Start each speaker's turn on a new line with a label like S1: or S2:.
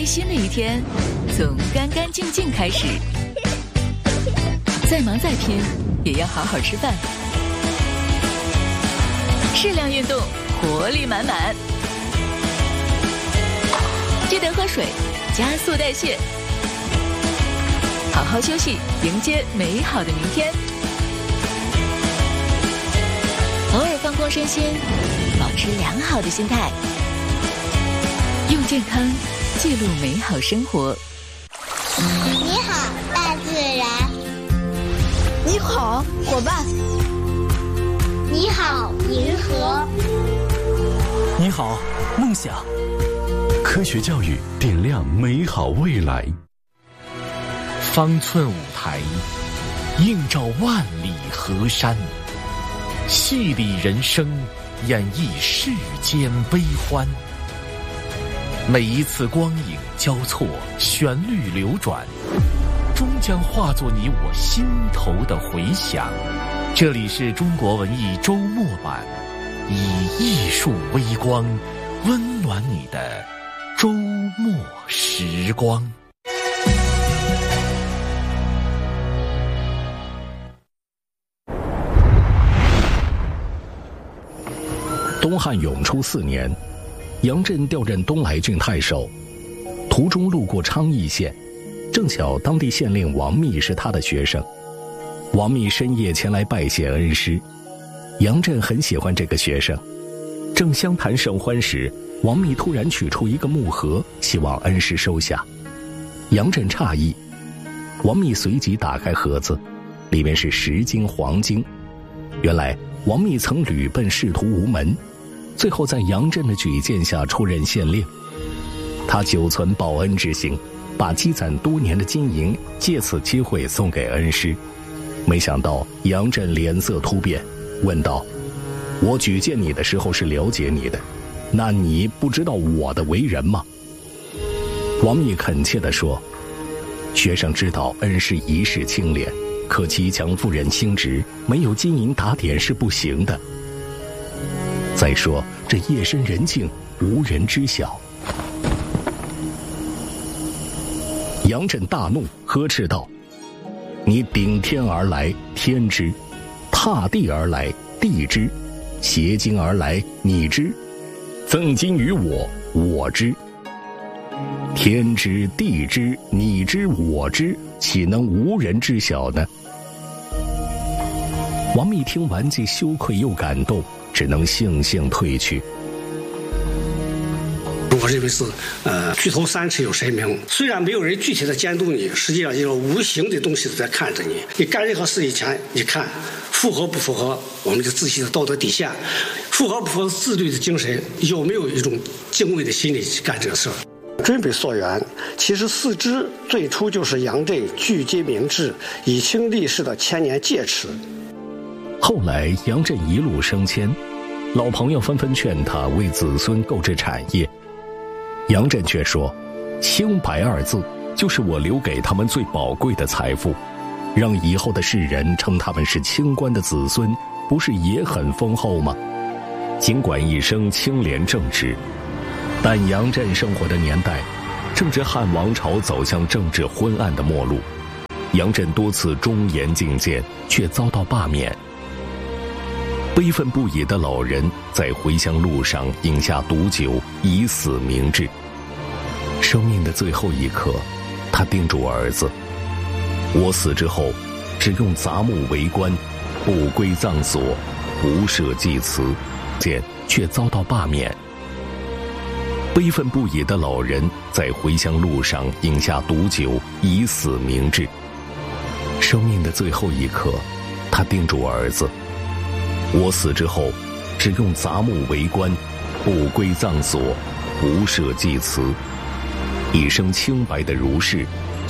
S1: 开心的一天从干干净净开始，再忙再拼也要好好吃饭，适量运动，活力满满，记得喝水，加速代谢，好好休息，迎接美好的明天。偶尔放空身心，保持良好的心态，用健康记录美好生活。
S2: 你好，大自然。
S3: 你好，伙伴。
S2: 你好，银河。
S4: 你好，梦想。
S5: 科学教育点亮美好未来。
S6: 方寸舞台，映照万里河山，戏理人生，演绎世间悲欢。每一次光影交错，旋律流转，终将化作你我心头的回响。这里是中国文艺周末版，以艺术微光温暖你的周末时光。
S7: 东汉永初4年，杨震调任东莱郡太守，途中路过昌邑县，正巧当地县令王密是他的学生。王密深夜前来拜谢恩师，杨震很喜欢这个学生。正相谈甚欢时，王密突然取出一个木盒，希望恩师收下。杨震诧异，王密随即打开盒子，里面是10斤黄金。原来王密曾屡奔仕途无门，最后在杨震的举荐下出任县令。他久存报恩之心，把积攒多年的金银借此机会送给恩师。没想到杨震脸色突变，问道：我举荐你的时候是了解你的，那你不知道我的为人吗？王密恳切地说：学生知道恩师一世清廉，可其强妇人心直，没有金银打点是不行的。再说这夜深人静，无人知晓。杨震大怒，呵斥道：你顶天而来，天知；踏地而来，地知；携金而来，你知；赠金于我，我知。天知，地知，你知，我知，岂能无人知晓呢？王密听完，既羞愧又感动，只能悻悻退去。
S8: 我认为是举头三尺有神明，虽然没有人具体的监督你，实际上一种无形的东西在看着你。你干任何事以前，你看符合不符合我们的自己的道德底线，符合不符合自律的精神，有没有一种敬畏的心理去干这个事儿。追本溯源，其实四支最初就是杨震聚精明志、以清立世的千年戒尺。
S7: 后来杨震一路升迁，老朋友纷纷劝他为子孙购置产业，杨震却说：清白2字就是我留给他们最宝贵的财富，让以后的世人称他们是清官的子孙，不是也很丰厚吗？尽管一生清廉正直，但杨震生活的年代正值汉王朝走向政治昏暗的末路，杨震多次忠言进谏，却遭到罢免。悲愤不已的老人在回乡路上饮下毒酒，以死明志。生命的最后一刻，他叮嘱儿子：我死之后，只用杂木为棺，不归葬所，不设祭祠。却遭到罢免。悲愤不已的老人在回乡路上饮下毒酒，以死明志。生命的最后一刻，他叮嘱儿子：我死之后，只用杂木为棺，不归葬所，不设祭祠。一生清白的儒士